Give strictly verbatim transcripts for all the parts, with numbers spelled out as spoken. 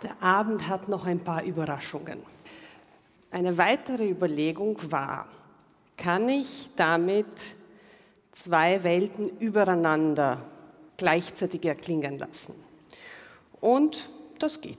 Der Abend hat noch ein paar Überraschungen. Eine weitere Überlegung war, kann ich damit zwei Welten übereinander gleichzeitig erklingen lassen? Und das geht.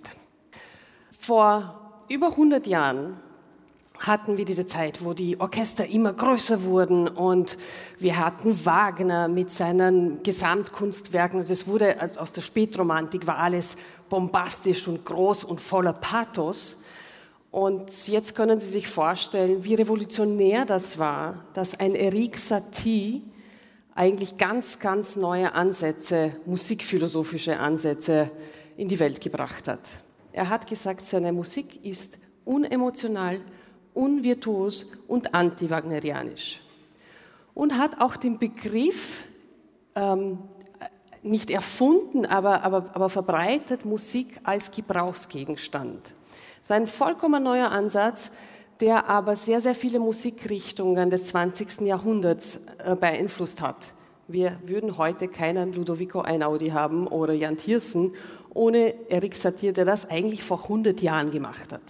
Vor über hundert Jahren hatten wir diese Zeit, wo die Orchester immer größer wurden und wir hatten Wagner mit seinen Gesamtkunstwerken. Also es wurde aus der Spätromantik war alles bombastisch und groß und voller Pathos. Und jetzt können Sie sich vorstellen, wie revolutionär das war, dass ein Erik Satie eigentlich ganz, ganz neue Ansätze, musikphilosophische Ansätze in die Welt gebracht hat. Er hat gesagt, seine Musik ist unemotional, unvirtuos und anti-wagnerianisch. Und hat auch den Begriff ähm, nicht erfunden, aber, aber, aber verbreitet, Musik als Gebrauchsgegenstand. Es war ein vollkommen neuer Ansatz, der aber sehr, sehr viele Musikrichtungen des zwanzigsten Jahrhunderts äh, beeinflusst hat. Wir würden heute keinen Ludovico Einaudi haben oder Jan Tiersen ohne Erik Satie, der das eigentlich vor hundert Jahren gemacht hat.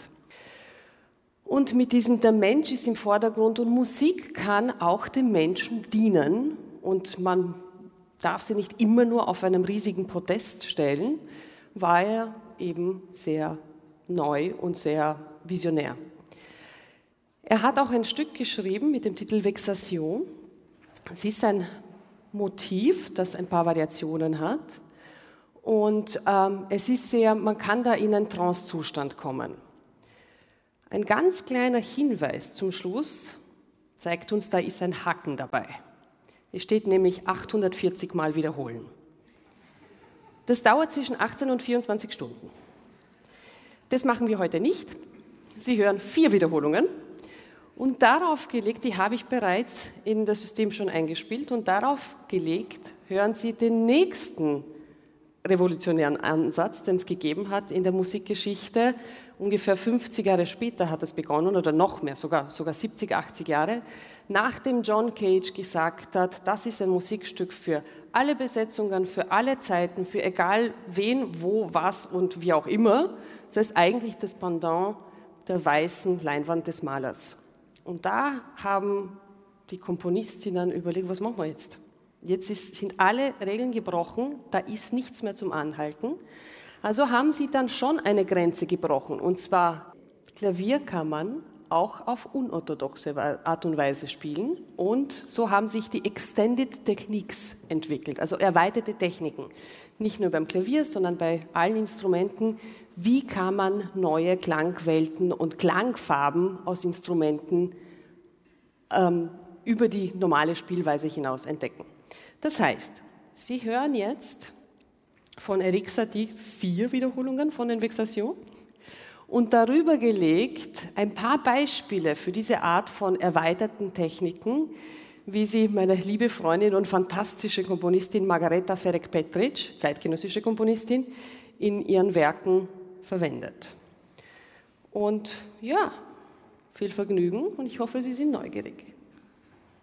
Und mit diesem, der Mensch ist im Vordergrund und Musik kann auch dem Menschen dienen und man darf sie nicht immer nur auf einem riesigen Podest stellen, war er eben sehr neu und sehr visionär. Er hat auch ein Stück geschrieben mit dem Titel Vexation. Es ist ein Motiv, das ein paar Variationen hat und ähm, es ist sehr, man kann da in einen Trancezustand kommen. Ein ganz kleiner Hinweis zum Schluss zeigt uns, da ist ein Haken dabei. Es steht nämlich achthundertvierzig Mal wiederholen. Das dauert zwischen achtzehn und vierundzwanzig Stunden. Das machen wir heute nicht. Sie hören vier Wiederholungen und darauf gelegt, die habe ich bereits in das System schon eingespielt, und darauf gelegt hören Sie den nächsten revolutionären Ansatz, den es gegeben hat in der Musikgeschichte. Ungefähr fünfzig Jahre später hat es begonnen, oder noch mehr, sogar, sogar siebzig, achtzig Jahre, nachdem John Cage gesagt hat, das ist ein Musikstück für alle Besetzungen, für alle Zeiten, für egal wen, wo, was und wie auch immer. Das heißt eigentlich das Pendant der weißen Leinwand des Malers. Und da haben die Komponistinnen überlegt, was machen wir jetzt? Jetzt ist, sind alle Regeln gebrochen, da ist nichts mehr zum Anhalten. Also haben sie dann schon eine Grenze gebrochen, und zwar Klavier kann man auch auf unorthodoxe Art und Weise spielen, und so haben sich die Extended Techniques entwickelt, also erweiterte Techniken. Nicht nur beim Klavier, sondern bei allen Instrumenten. Wie kann man neue Klangwelten und Klangfarben aus Instrumenten ähm, über die normale Spielweise hinaus entdecken? Das heißt, Sie hören jetzt von Erik Satie vier Wiederholungen von den Vexation und darüber gelegt ein paar Beispiele für diese Art von erweiterten Techniken, wie sie meine liebe Freundin und fantastische Komponistin Margareta Ferek-Petric, zeitgenössische Komponistin, in ihren Werken verwendet. Und ja, viel Vergnügen und ich hoffe, Sie sind neugierig.